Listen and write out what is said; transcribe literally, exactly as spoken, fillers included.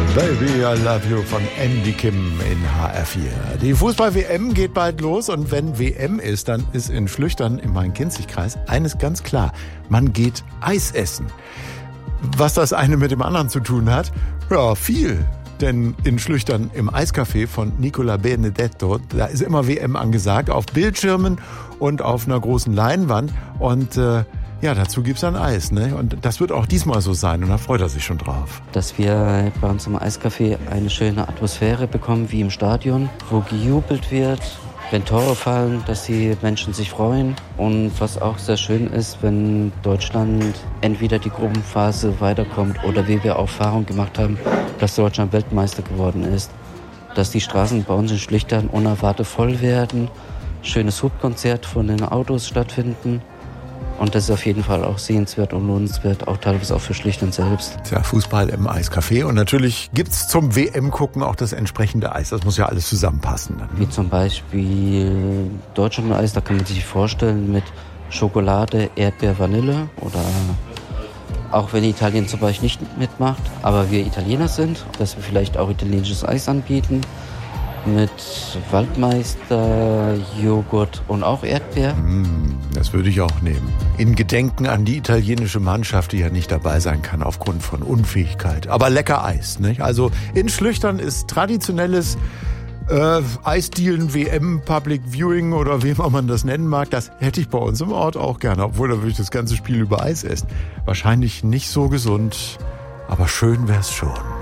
Baby, I love you von Andy Kim in H R vier. Die Fußball-W M geht bald los und wenn W M ist, dann ist in Schlüchtern im Main-Kinzig-Kreis eines ganz klar. Man geht Eis essen. Was das eine mit dem anderen zu tun hat? Ja, viel. Denn in Schlüchtern im Eiscafé von Nicola Benedetto, da ist immer W M angesagt, auf Bildschirmen und auf einer großen Leinwand. Und äh, ja, dazu gibt's dann Eis, ne? Und das wird auch diesmal so sein und da freut er sich schon drauf. Dass wir bei uns im Eiscafé eine schöne Atmosphäre bekommen, wie im Stadion, wo gejubelt wird, wenn Tore fallen, dass die Menschen sich freuen. Und was auch sehr schön ist, wenn Deutschland entweder die Gruppenphase weiterkommt oder wie wir auch Erfahrung gemacht haben, dass Deutschland Weltmeister geworden ist, dass die Straßen bei uns in Schlüchtern unerwartet voll werden, schönes Subkonzert von den Autos stattfinden. Und das ist auf jeden Fall auch sehenswert und lohnenswert, auch teilweise auch für Schlüchtern selbst. Tja, Fußball im Eiscafé. Und natürlich gibt's zum W M-Gucken auch das entsprechende Eis. Das muss ja alles zusammenpassen dann, ne? Wie zum Beispiel Deutschland-Eis, da kann man sich vorstellen mit Schokolade, Erdbeer, Vanille. Oder auch wenn Italien zum Beispiel nicht mitmacht, aber wir Italiener sind, dass wir vielleicht auch italienisches Eis anbieten. Mit Waldmeister, Joghurt und auch Erdbeer. Das würde ich auch nehmen. In Gedenken an die italienische Mannschaft, die ja nicht dabei sein kann aufgrund von Unfähigkeit. Aber lecker Eis, nicht? Also in Schlüchtern ist traditionelles äh, Eisdielen, W M, Public Viewing oder wie man das nennen mag. Das hätte ich bei uns im Ort auch gerne, obwohl da würde ich das ganze Spiel über Eis essen. Wahrscheinlich nicht so gesund, aber schön wär's schon.